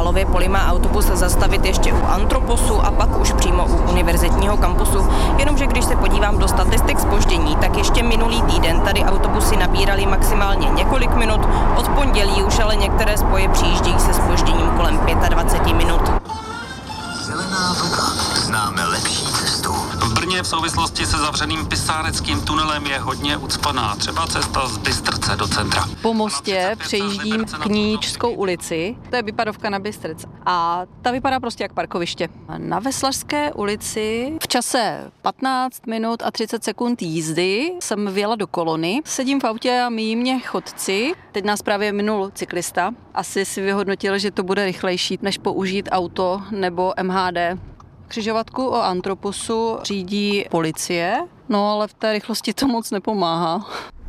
Králově poli má autobus zastavit ještě u Antroposu a pak už přímo u univerzitního kampusu. Jenomže když se podívám do statistik zpoždění, tak ještě minulý týden tady autobusy nabíraly maximálně několik minut. Od pondělí už ale některé spoje přijíždějí se zpožděním kolem 25 minut. Zelená vlna. Známe lepší cestu. V Brně v souvislosti se zavřeným pisáreckým tunelem je hodně ucpaná. Třeba cesta z Bystrce do centra. Po mostě přejíždím Knížskou ulici, to je vypadovka na Bystrce. A ta vypadá prostě jak parkoviště. Na Veslařské ulici v čase 15 minut a 30 sekund jízdy jsem vyjela do kolony. Sedím v autě a míjí mě chodci. Teď nás právě minul cyklista. Asi si vyhodnotil, že to bude rychlejší, než použít auto nebo MHD. Křižovatku o Antroposu řídí policie, no ale v té rychlosti to moc nepomáhá.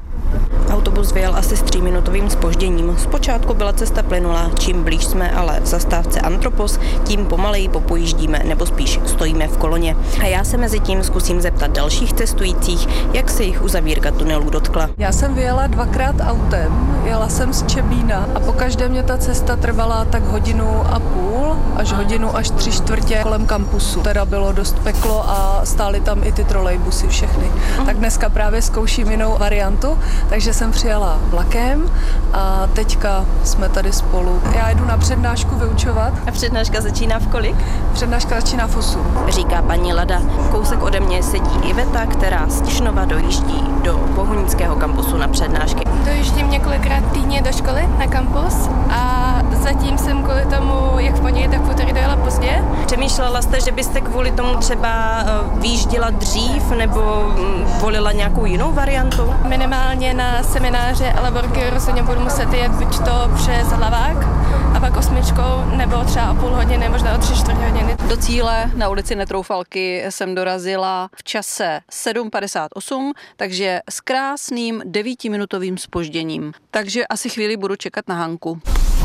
Autobus vyjel asi s 3minutovým zpožděním. Zpočátku byla cesta plynulá, čím blíž jsme ale v zastávce Antropos, tím pomaleji popojíždíme nebo spíš stojíme v koloně. A já se mezi tím zkusím zeptat dalších cestujících, jak se jich uzavírka tunelů dotkla. Já jsem vyjela 2krát autem, jela jsem z Čebína a pokaždé mě ta cesta trvala tak 1,5 hodiny až 1,5 hodiny až 3/4 kolem kampusu. Teda bylo dost peklo a stály tam i ty trolejbusy všechny. Tak dneska právě zkouším jinou variantu, takže jsem přijela vlakem a teďka jsme tady spolu. Já jdu na přednášku vyučovat. A přednáška začíná v kolik? Přednáška začíná v 8. Říká paní Lada. Kousek ode mě sedí Iveta, která z Tišnova dojíždí do Bohunického kampusu na přednášky. Dojíždím několikrát týdně do školy na kampus a zatím jsem kvůli tomu, jak v pondělí, tak v úterý dojela pozdě. Přemýšlela jste, že byste kvůli tomu třeba vyjížděla dřív nebo volila nějakou jinou variantu? Minimálně na semináře a laborky rozhodně budu muset jet buď to přes Hlavák a pak 8, nebo třeba o půl hodiny, možná o 3/4 hodiny. Do cíle na ulici Netroufalky jsem dorazila v čase 7:58, takže s krásným 9minutovým zpožděním. Takže asi chvíli budu čekat na Hanku.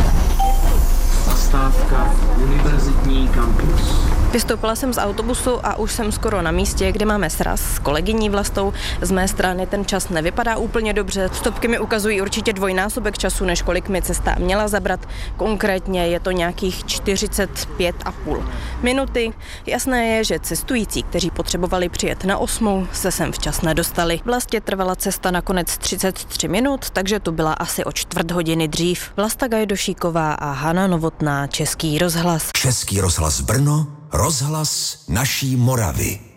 Zastávka Univerzitní kampus. Vystoupila jsem z autobusu a už jsem skoro na místě, kde máme sraz s kolegyní Vlastou. Z mé strany ten čas nevypadá úplně dobře. Stopky mi ukazují určitě dvojnásobek času, než kolik mi cesta měla zabrat. Konkrétně je to nějakých 45,5 minuty. Jasné je, že cestující, kteří potřebovali přijet na 8, se sem včas nedostali. Vlastně trvala cesta nakonec 33 minut, takže tu byla asi o 1/4 hodiny dřív. Vlasta Gajdošíková a Hana Novotná, Český rozhlas. Český rozhlas Brno, rozhlas naší Moravy.